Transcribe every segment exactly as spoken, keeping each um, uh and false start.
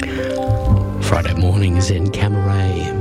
Friday mornings in Camaret.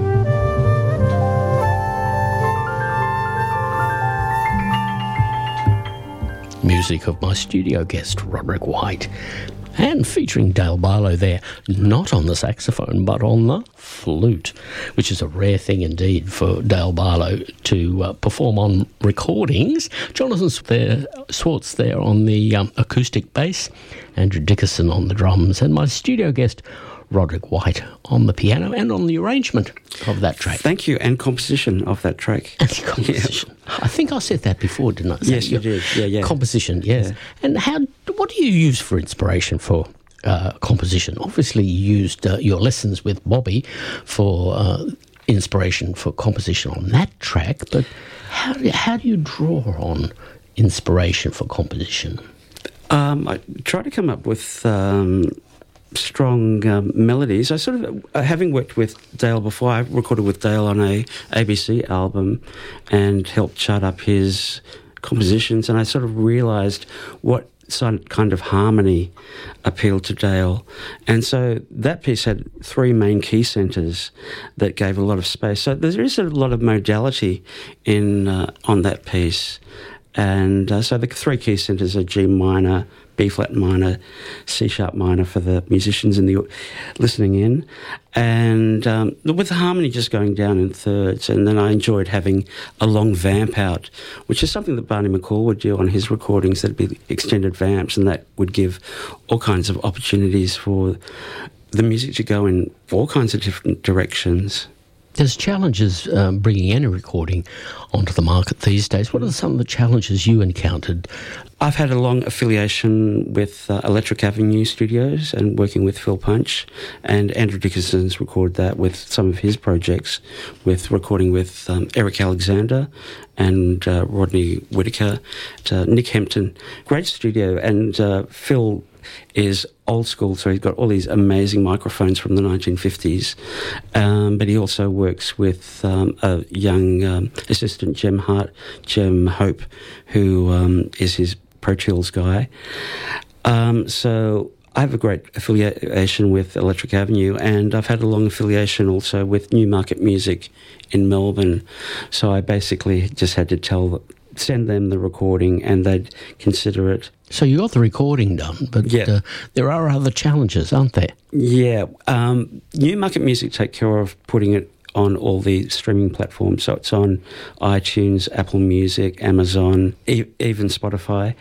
Music of my studio guest, Roderick White, and featuring Dale Barlow there, not on the saxophone, but on the flute, which is a rare thing indeed for Dale Barlow to uh, perform on recordings. Jonathan there, Swartz there on the um, acoustic bass, Andrew Dickerson on the drums, and my studio guest, Roderick White, on the piano and on the arrangement of that track. Thank you, and composition of that track. And composition. Yeah. I think I said that before, didn't I? Yes, you did. Yeah, yeah. Composition, yes. Yeah. And how? What do you use for inspiration for uh, composition? Obviously, you used uh, your lessons with Bobby for uh, inspiration for composition on that track, but how do, how do you draw on inspiration for composition? Um, I try to come up with Um, strong um, melodies. I sort of, uh, having worked with Dale before, I recorded with Dale on a A B C album and helped chart up his compositions, and I sort of realised what kind of harmony appealed to Dale. And so that piece had three main key centres that gave a lot of space. So there is a lot of modality in uh, on that piece. And uh, so the three key centres are G minor, B-flat minor, C-sharp minor for the musicians in the listening in, and um, with the harmony just going down in thirds. And then I enjoyed having a long vamp out, which is something that Barney McCall would do on his recordings. There'd be extended vamps, and that would give all kinds of opportunities for the music to go in all kinds of different directions. There's challenges um, bringing any recording onto the market these days. What are some of the challenges you encountered? I've had a long affiliation with uh, Electric Avenue Studios and working with Phil Punch, and Andrew Dickerson's recorded that with some of his projects, with recording with um, Eric Alexander and uh, Rodney Whitaker, uh, Nick Hempton. Great studio, and uh, Phil is old school, so he's got all these amazing microphones from the nineteen fifties, um, but he also works with um, a young um, assistant, Jem Hart, Jem Hope, who um, is his Pro Tools guy. Um, so I have a great affiliation with Electric Avenue, and I've had a long affiliation also with Newmarket Music in Melbourne. So I basically just had to tell, send them the recording, and they'd consider it. So you got the recording done, but yeah. uh, there are other challenges, aren't there? Yeah. Um, Newmarket Music take care of putting it on all the streaming platforms. So it's on iTunes, Apple Music, Amazon, e- even Spotify.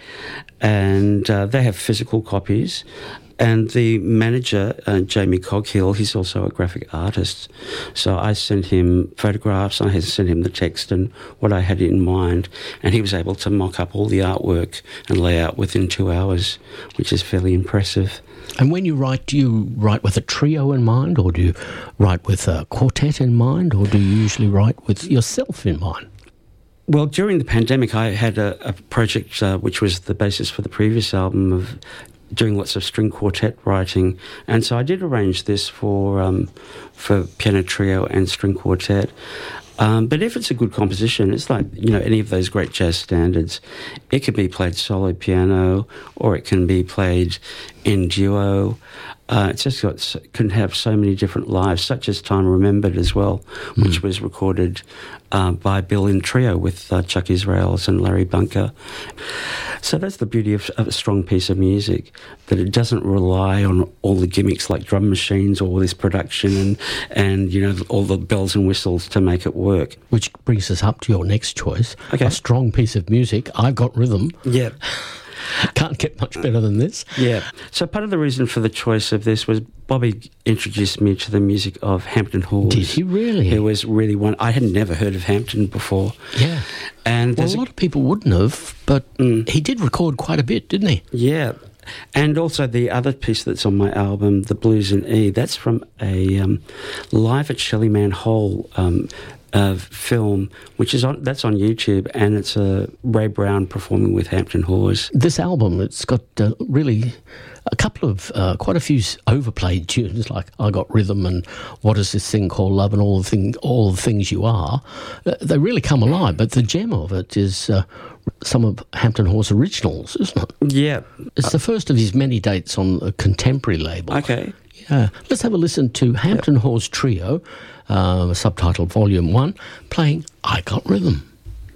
And uh, they have physical copies. And the manager, uh, Jamie Coghill, he's also a graphic artist. So I sent him photographs, I had sent him the text and what I had in mind, and he was able to mock up all the artwork and layout within two hours, which is fairly impressive. And when you write, do you write with a trio in mind, or do you write with a quartet in mind, or do you usually write with yourself in mind? Well, during the pandemic, I had a, a project uh, which was the basis for the previous album of doing lots of string quartet writing, and so I did arrange this for um, for piano trio and string quartet. Um, but if it's a good composition, it's like, you know, any of those great jazz standards. It can be played solo piano, or it can be played in duo. Uh, it's just got, can have so many different lives, such as Time Remembered as well, mm. which was recorded uh, by Bill in trio with uh, Chuck Israels and Larry Bunker. So that's the beauty of, of a strong piece of music, that it doesn't rely on all the gimmicks like drum machines or all this production and, and, you know, all the bells and whistles to make it work. Which brings us up to your next choice, okay. A strong piece of music. I've got rhythm. Yeah. Can't get much better than this. Yeah. So part of the reason for the choice of this was Bobby introduced me to the music of Hampton Hawes. Did he really? It was really one. I had never heard of Hampton before. Yeah. And well, a lot a, of people wouldn't have, but mm, he did record quite a bit, didn't he? Yeah. And also the other piece that's on my album, The Blues in E, that's from a um, Live at Shelley Man Hole um Uh, film, which is on, that's on YouTube, and it's uh, Ray Brown performing with Hampton Hawes. This album, it's got uh, really a couple of, uh, quite a few overplayed tunes, like I Got Rhythm and What Is This Thing Called Love and All the, thing, all the Things You Are. Uh, they really come alive, but the gem of it is uh, some of Hampton Hawes' originals, isn't it? Yeah. It's uh, the first of his many dates on a contemporary label. Okay. Yeah. Let's have a listen to Hampton Hawes Trio, uh, subtitled Volume one, playing I Got Rhythm.